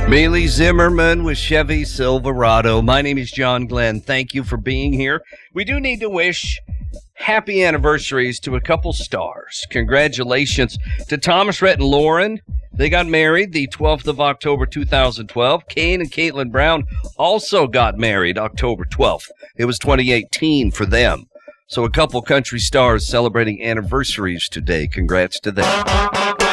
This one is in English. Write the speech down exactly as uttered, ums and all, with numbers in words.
Bailey Zimmerman with Chevy Silverado. My name is John Glenn. Thank you for being here. We do need to wish happy anniversaries to a couple stars. Congratulations to Thomas Rhett and Lauren. They got married the twelfth of October, two thousand twelve. Kane and Caitlin Brown also got married October twelfth. It was twenty eighteen for them. So a couple country stars celebrating anniversaries today. Congrats to them.